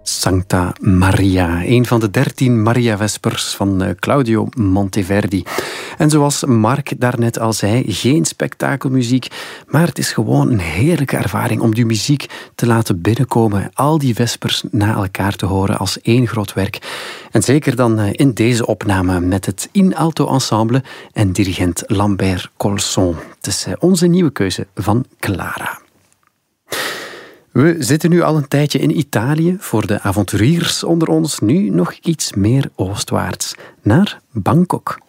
Sancta Maria, een van de 13 Maria-vespers van Claudio Monteverdi. En zoals Mark daarnet al zei, geen spektakelmuziek, maar het is gewoon een heerlijke ervaring om die muziek te laten binnenkomen, al die vespers na elkaar te horen als één groot werk. En zeker dan in deze opname met het In Alto Ensemble en dirigent Lambert Colson. Het is onze nieuwe keuze van Clara. We zitten nu al een tijdje in Italië, voor de avonturiers onder ons, nu nog iets meer oostwaarts, naar Bangkok.